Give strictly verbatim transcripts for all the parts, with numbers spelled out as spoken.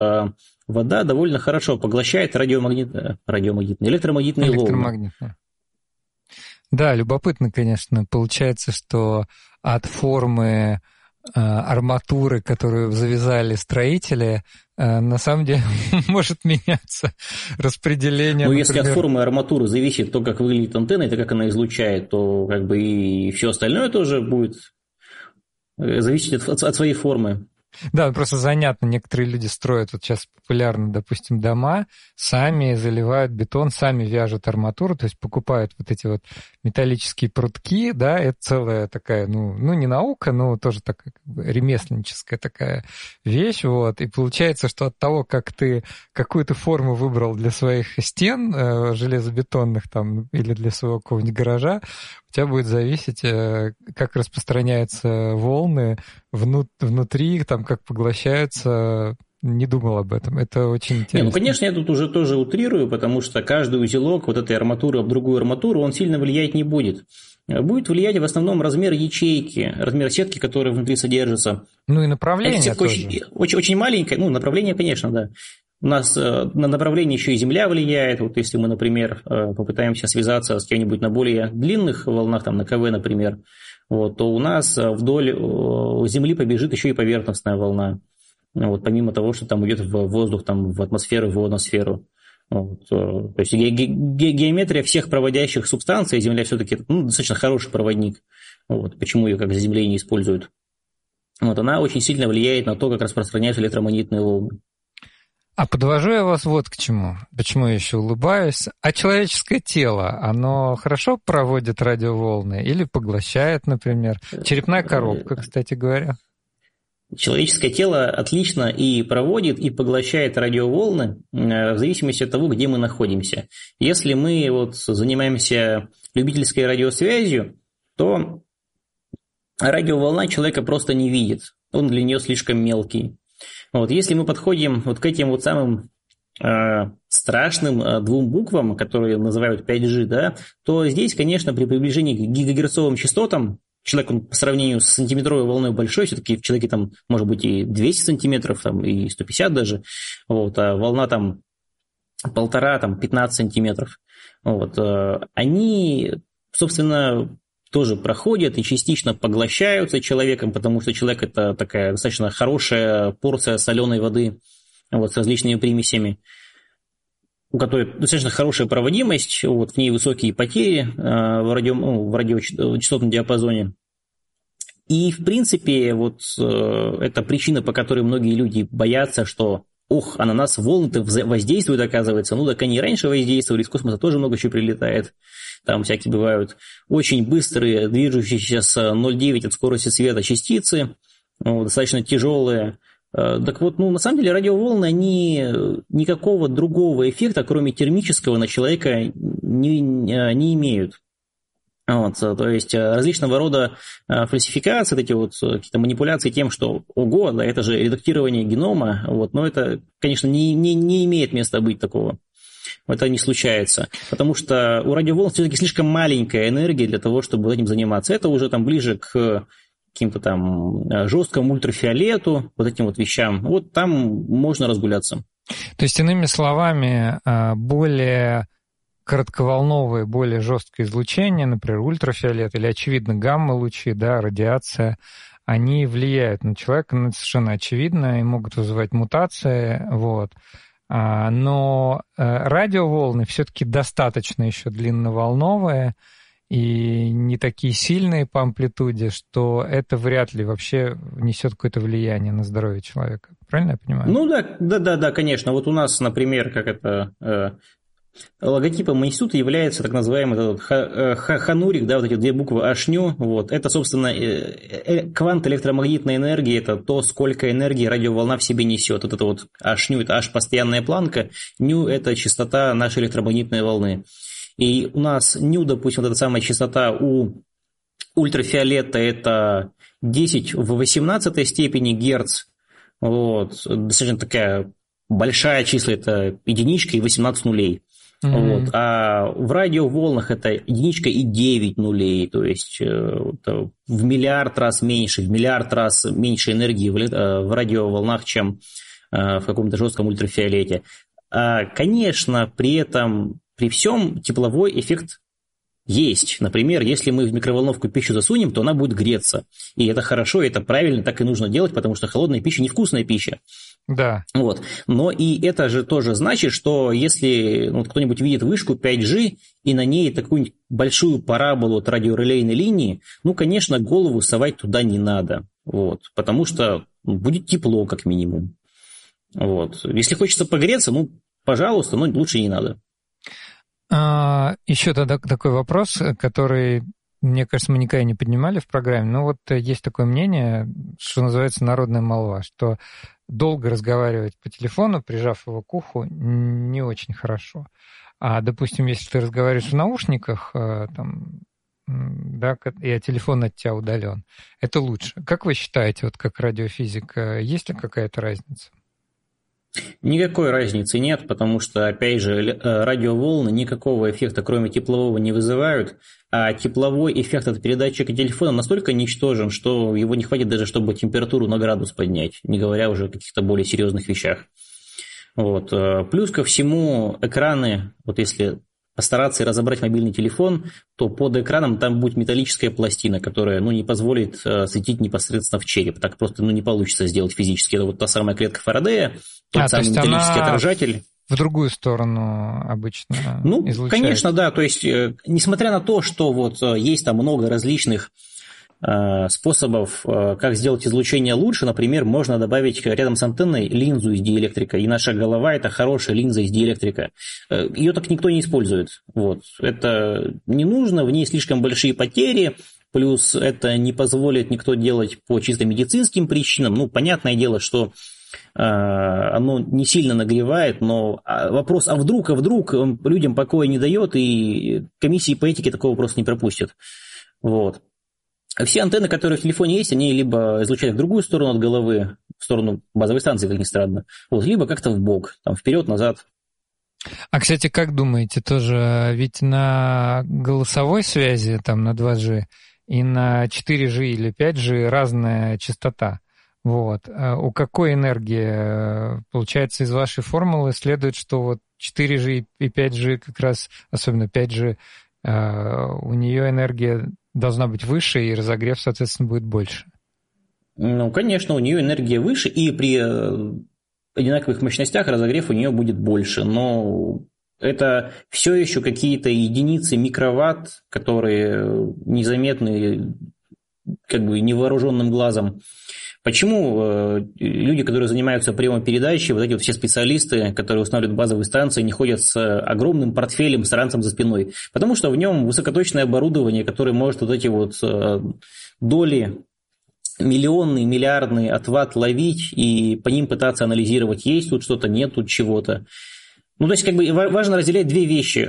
вода довольно хорошо поглощает радиомагнитные, радиомагнитные электромагнитные волны. Да, любопытно, конечно. Получается, что от формы э, арматуры, которую завязали строители, э, на самом деле может меняться распределение. Ну, например... если от формы арматуры зависит то, как выглядит антенна, и то, как она излучает, то как бы и все остальное тоже будет зависеть от, от своей формы. Да, просто занятно. Некоторые люди строят, вот сейчас популярно, допустим, дома, сами заливают бетон, сами вяжут арматуру, то есть покупают вот эти вот металлические прутки, да, это целая такая, ну, ну не наука, но тоже такая как бы ремесленническая такая вещь, вот, и получается, что от того, как ты какую-то форму выбрал для своих стен э, железобетонных там или для своего какого-нибудь гаража, у тебя будет зависеть, э, как распространяются волны внут- внутри, там, как поглощаются. Не думал об этом. Это очень интересно. Не, ну, конечно, я тут уже тоже утрирую, потому что каждый узелок вот этой арматуры об другую арматуру, он сильно влиять не будет. Будет влиять в основном размер ячейки, размер сетки, которая внутри содержится. Ну и направление сетка тоже. Очень, очень, очень маленькая. Ну, направление, конечно, да. У нас на направление еще и Земля влияет. Вот если мы, например, попытаемся связаться с кем-нибудь на более длинных волнах, там на КВ, например, вот, то у нас вдоль Земли побежит еще и поверхностная волна. Вот, помимо того, что там идет в воздух, там, в атмосферу, в ионосферу. Вот, то есть ге- ге- геометрия всех проводящих субстанций, Земля все-таки ну, достаточно хороший проводник. Вот, почему ее как заземление используют. Вот, она очень сильно влияет на то, как распространяются электромагнитные волны. А подвожу я вас вот к чему. Почему я еще улыбаюсь. А человеческое тело, оно хорошо проводит радиоволны или поглощает, например? Черепная коробка, кстати говоря. Человеческое тело отлично и проводит, и поглощает радиоволны в зависимости от того, где мы находимся. Если мы вот занимаемся любительской радиосвязью, то радиоволна человека просто не видит. Он для нее слишком мелкий. Вот, если мы подходим вот к этим вот самым э, страшным э, двум буквам, которые называют пять джи, да, то здесь, конечно, при приближении к гигагерцовым частотам, человек он, по сравнению с сантиметровой волной большой, все-таки в человеке там может быть и двести сантиметров, там, и сто пятьдесят даже, вот, а волна там полтора, там, пятнадцать сантиметров. Вот, э, они, собственно, тоже проходят и частично поглощаются человеком, потому что человек – это такая достаточно хорошая порция соленой воды вот, с различными примесями, у которой достаточно хорошая проводимость, вот, в ней высокие потери э, в, радио, ну, в радиочастотном диапазоне. И, в принципе, вот э, это причина, по которой многие люди боятся, что ох, а на нас волны-то воздействуют, оказывается. Ну, так они и раньше воздействовали, из космоса тоже много чего прилетает. Там всякие бывают очень быстрые, движущиеся с ноль целых девять от скорости света частицы, ну, достаточно тяжелые. Так вот, ну, на самом деле радиоволны, они никакого другого эффекта, кроме термического, на человека не, не имеют. Вот, то есть различного рода фальсификации, эти вот какие-то манипуляции тем, что ого, да, это же редактирование генома, вот, но это, конечно, не, не, не имеет места быть такого. Это не случается, потому что у радиоволн все-таки слишком маленькая энергия для того, чтобы этим заниматься. Это уже там ближе к каким-то там жесткому ультрафиолету, вот этим вот вещам. Вот там можно разгуляться. То есть, иными словами, более коротковолновое, более жесткое излучение, например, ультрафиолет или, очевидно, гамма-лучи, да, радиация, они влияют на человека, ну, это совершенно очевидно, и могут вызывать мутации, вот. Но радиоволны все-таки достаточно еще длинноволновые и не такие сильные по амплитуде, что это вряд ли вообще несет какое-то влияние на здоровье человека. Правильно я понимаю? Ну да, да, да, да, конечно. Вот у нас, например, как это... логотипом института является так называемый этот ханурик, да, вот эти две буквы ашню. Вот. Это, собственно, квант электромагнитной энергии, это то, сколько энергии радиоволна в себе несет. Вот это вот ашню, это аш постоянная планка, ню – это частота нашей электромагнитной волны. И у нас ню, допустим, вот эта самая частота у ультрафиолета – это десять в восемнадцатой степени герц. Вот. Достаточно такая большая числа, это единичка и восемнадцать нулей. Mm-hmm. Вот. А в радиоволнах это единичка и девять нулей, то есть в миллиард раз меньше, в миллиард раз меньше энергии в радиоволнах, чем в каком-то жестком ультрафиолете. Конечно, при этом, при всем тепловой эффект есть. Например, если мы в микроволновку пищу засунем, то она будет греться. И это хорошо, это правильно, так и нужно делать, потому что холодная пища невкусная пища. Да. Вот. Но и это же тоже значит, что если ну, кто-нибудь видит вышку пять джи и на ней такую большую параболу от радиорелейной линии, ну, конечно, голову совать туда не надо. Вот. Потому что будет тепло, как минимум. Вот. Если хочется погреться, ну, пожалуйста, но лучше не надо. А, еще тогда такой вопрос, который, мне кажется, мы никогда не поднимали в программе. Но вот есть такое мнение, что называется народная молва, что долго разговаривать по телефону, прижав его к уху, не очень хорошо. А, допустим, если ты разговариваешь в наушниках, там, да, и телефон от тебя удален, это лучше. Как вы считаете, вот как радиофизик, есть ли какая-то разница? Никакой разницы нет, потому что, опять же, радиоволны никакого эффекта, кроме теплового, не вызывают, а тепловой эффект от передатчика телефона настолько ничтожен, что его не хватит даже, чтобы температуру на градус поднять, не говоря уже о каких-то более серьезных вещах. Вот. Плюс ко всему, экраны, вот если постараться и разобрать мобильный телефон, то под экраном там будет металлическая пластина, которая ну, не позволит э, светить непосредственно в череп. Так просто ну, не получится сделать физически. Это вот та самая клетка Фарадея, тот а, самый то металлический она отражатель. В другую сторону обычно Ну, излучает. Конечно, да. То есть, э, несмотря на то, что вот э, есть там много различных способов, как сделать излучение лучше. Например, можно добавить рядом с антенной линзу из диэлектрика, и наша голова – это хорошая линза из диэлектрика. Ее так никто не использует. Вот. Это не нужно, в ней слишком большие потери, плюс это не позволит никто делать по чисто медицинским причинам. Ну, понятное дело, что оно не сильно нагревает, но вопрос, а вдруг, а вдруг людям покоя не дает, и комиссии по этике такого просто не пропустят. Вот. Все антенны, которые в телефоне есть, они либо излучают в другую сторону от головы, в сторону базовой станции, как ни странно, вот, либо как-то в бок, там, вперед, назад. А, кстати, как думаете, тоже ведь на голосовой связи, там, на два джи и на четыре джи или пять джи разная частота. Вот. А у какой энергии, получается, из вашей формулы следует, что вот четыре джи и пять джи как раз, особенно пять джи, у нее энергия должна быть выше, и разогрев, соответственно, будет больше. Ну, конечно, у нее энергия выше, и при одинаковых мощностях разогрев у нее будет больше, но это все еще какие-то единицы микроватт, которые незаметны как бы невооруженным глазом. Почему люди, которые занимаются приемом передачи, вот эти вот все специалисты, которые устанавливают базовые станции, не ходят с огромным портфелем, с ранцем за спиной? Потому что в нем высокоточное оборудование, которое может вот эти вот доли миллионные, миллиардные от ватт ловить и по ним пытаться анализировать, есть тут что-то, нет тут чего-то. Ну, то есть, как бы важно разделять две вещи.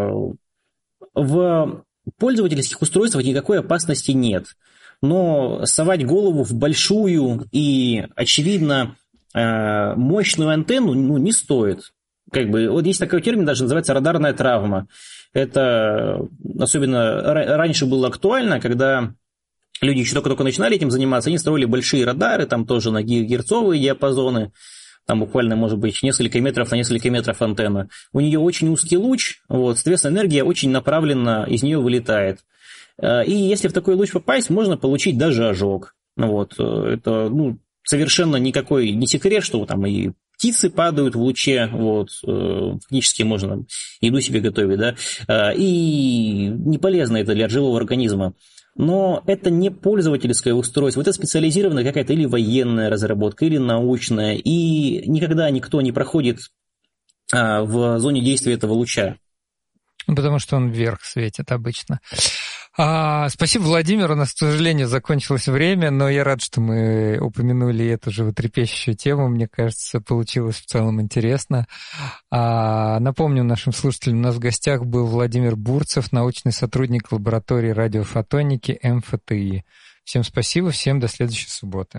В пользовательских устройствах никакой опасности нет. Но совать голову в большую и, очевидно, мощную антенну ну, не стоит. Как бы, вот есть такой термин, даже называется радарная травма. Это особенно раньше было актуально, когда люди еще только-только начинали этим заниматься, они строили большие радары, там тоже на гигагерцовые диапазоны, там буквально, может быть, несколько метров на несколько метров антенна. У нее очень узкий луч, вот, соответственно, энергия очень направленно из нее вылетает. И если в такой луч попасть, можно получить даже ожог. Вот. Это ну, совершенно никакой не секрет, что там и птицы падают в луче, вот. Фактически можно еду себе готовить, да, и не полезно это для живого организма. Но это не пользовательское устройство, это специализированная какая-то или военная разработка, или научная, и никогда никто не проходит в зоне действия этого луча. Потому что он вверх светит обычно. А, спасибо, Владимир. У нас, к сожалению, закончилось время, но я рад, что мы упомянули эту животрепещущую тему. Мне кажется, получилось в целом интересно. А, напомню нашим слушателям, у нас в гостях был Владимир Бурцев, научный сотрудник лаборатории радиофотоники эм эф тэ и. Всем спасибо, всем до следующей субботы.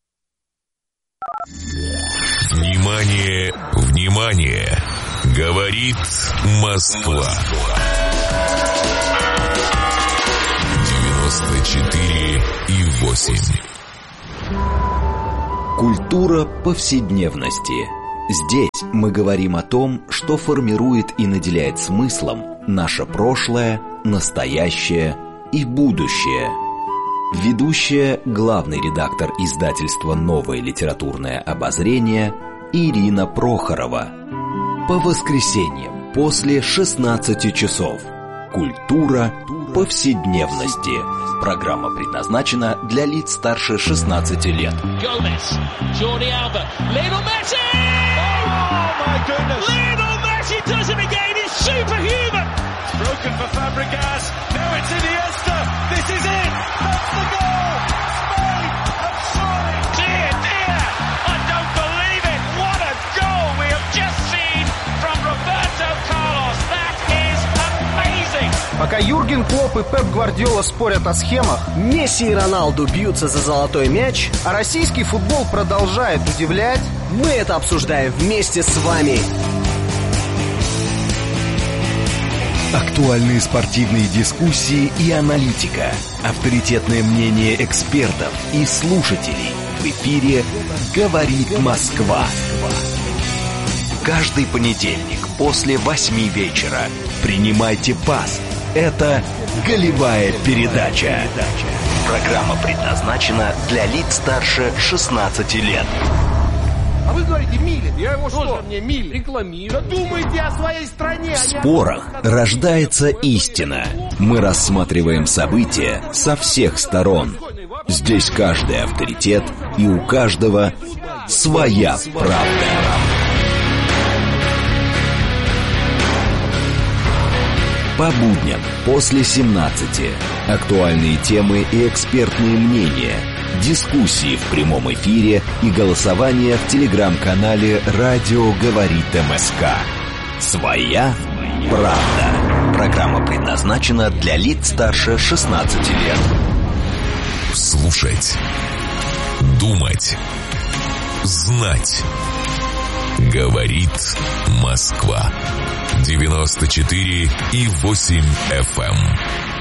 Внимание, внимание! Говорит Москва. девяносто четыре и восемь. Культура повседневности. Здесь мы говорим о том, что формирует и наделяет смыслом наше прошлое, настоящее и будущее. Ведущая, главный редактор издательства «Новое литературное обозрение» Ирина Прохорова. По воскресеньям после шестнадцати часов. Культура повседневности. Программа предназначена для лиц старше шестнадцати лет. Gomez, Jordi Alba, Lionel Messi! Oh my goodness! Lionel Messi does it again. He's superhuman. It's broken for Fabregas. Now it's Iniesta. This is it. That's the goal. Spain have soaring. Dear, dear, I don't believe it. What a goal we have just seen from Roberto Carlos. That is amazing. Пока Юрген Клопп и Пеп Гвардиола спорят о схемах, Месси и Роналду бьются за золотой мяч, а российский футбол продолжает удивлять, мы это обсуждаем вместе с вами. Актуальные спортивные дискуссии и аналитика. Авторитетное мнение экспертов и слушателей. В эфире «Говорит Москва». Каждый понедельник после восьми вечера. Принимайте пас. Это «Голевая передача». Программа предназначена для лиц старше шестнадцати лет. А вы говорите Милин, я его что? Мне Милин рекламирую. Думайте о своей стране. В спорах рождается истина. Мы рассматриваем события со всех сторон. Здесь каждый авторитет, и у каждого своя правда. По будням после семнадцати. Актуальные темы и экспертные мнения. Дискуссии в прямом эфире и голосование в телеграм-канале «Радио говорит МСК». Своя правда. Программа предназначена для лиц старше шестнадцати лет. Слушать. Думать. Знать. Говорит Москва. девяносто четыре и восемь эф эм.